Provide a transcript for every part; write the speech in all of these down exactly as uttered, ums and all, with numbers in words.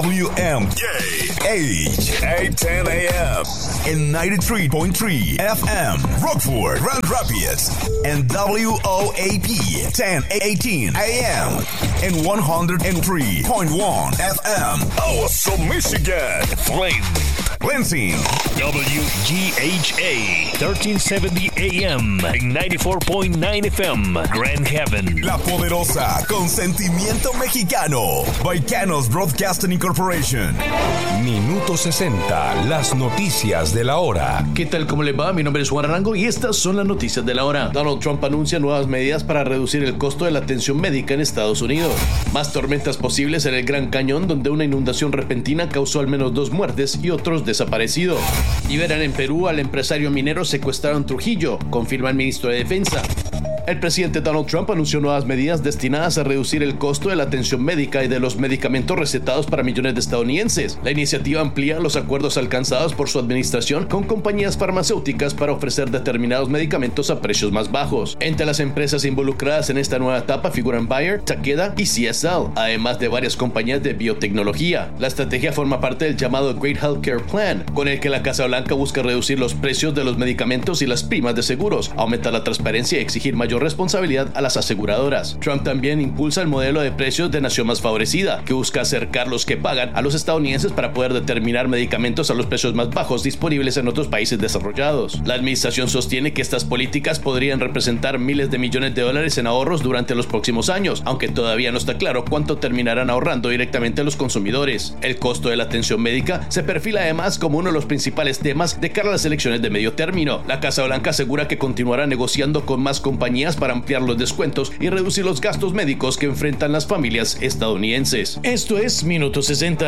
W M K H eight ten A M and ninety-three point three F M Rockford, Grand Rapids, and W O A P ten eighteen A M and one oh three point one F M Awesome, Michigan, Flint, Lansing, W G H A thirteen seventy A M and ninety-four point nine F M Grand Haven. La Poderosa, con sentimiento mexicano. Baicanos Broadcasting Incorporation. Minuto sesenta, las noticias de la hora. ¿Qué tal? ¿Cómo le va? Mi nombre es Juan Arango y estas son las noticias de la hora. Donald Trump anuncia nuevas medidas para reducir el costo de la atención médica en Estados Unidos. Más tormentas posibles en el Gran Cañón, donde una inundación repentina causó al menos dos muertes y otros desaparecidos. Liberan en Perú al empresario minero secuestrado en Trujillo, confirma el ministro de Defensa. El presidente Donald Trump anunció nuevas medidas destinadas a reducir el costo de la atención médica y de los medicamentos recetados para millones de estadounidenses. La iniciativa amplía los acuerdos alcanzados por su administración con compañías farmacéuticas para ofrecer determinados medicamentos a precios más bajos. Entre las empresas involucradas en esta nueva etapa figuran Bayer, Takeda y C S L, además de varias compañías de biotecnología. La estrategia forma parte del llamado Great Healthcare Plan, con el que la Casa Blanca busca reducir los precios de los medicamentos y las primas de seguros, aumentar la transparencia y exigir mayor responsabilidad a las aseguradoras. Trump también impulsa el modelo de precios de nación más favorecida, que busca acercar los que pagan a los estadounidenses para poder determinar medicamentos a los precios más bajos disponibles en otros países desarrollados. La administración sostiene que estas políticas podrían representar miles de millones de dólares en ahorros durante los próximos años, aunque todavía no está claro cuánto terminarán ahorrando directamente a los consumidores. El costo de la atención médica se perfila además como uno de los principales temas de cara a las elecciones de medio término. La Casa Blanca asegura que continuará negociando con más compañías para ampliar los descuentos y reducir los gastos médicos que enfrentan las familias estadounidenses. Esto es Minuto sesenta.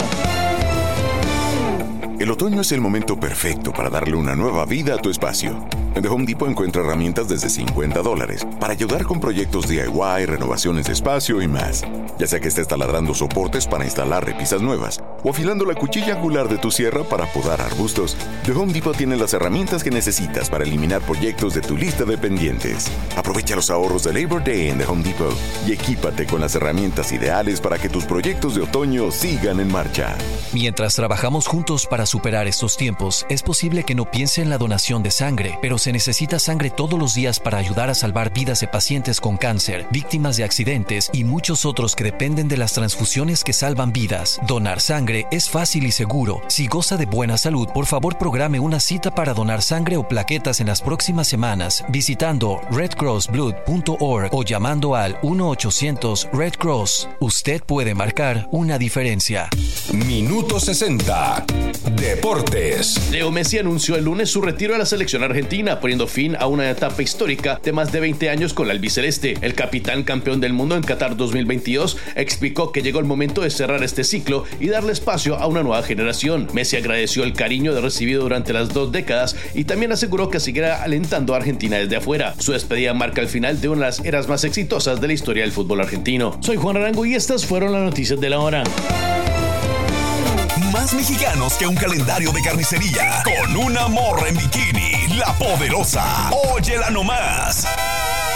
El otoño es el momento perfecto para darle una nueva vida a tu espacio. En The Home Depot encuentra herramientas desde cincuenta dólares para ayudar con proyectos D I Y, renovaciones de espacio y más. Ya sea que estés taladrando soportes para instalar repisas nuevas o afilando la cuchilla angular de tu sierra para podar arbustos, The Home Depot tiene las herramientas que necesitas para eliminar proyectos de tu lista de pendientes. Aprovecha los ahorros de Labor Day en The Home Depot y equípate con las herramientas ideales para que tus proyectos de otoño sigan en marcha. Mientras trabajamos juntos para superar estos tiempos, es posible que no piense en la donación de sangre, pero se necesita sangre todos los días para ayudar a salvar vidas de pacientes con cáncer, víctimas de accidentes y muchos otros que dependen de las transfusiones que salvan vidas. Donar sangre es fácil y seguro. Si goza de buena salud, por favor programe una cita para donar sangre o plaquetas en las próximas semanas visitando red cross blood punto org o llamando al uno ochocientos red cross. Usted puede marcar una diferencia. Minuto sesenta. Deportes. Leo Messi anunció el lunes su retiro de la selección argentina, poniendo fin a una etapa histórica de más de veinte años con la albiceleste. El capitán campeón del mundo en Qatar dos mil veintidós explicó que llegó el momento de cerrar este ciclo y darle espacio a una nueva generación. Messi agradeció el cariño de recibido durante las dos décadas y también aseguró que seguirá alentando a Argentina desde afuera. Su despedida marca el final de una de las eras más exitosas de la historia del fútbol argentino. Soy Juan Arango y estas fueron las noticias de la hora. Más mexicanos que un calendario de carnicería, con una morra en bikini, La Poderosa. Óyela nomás.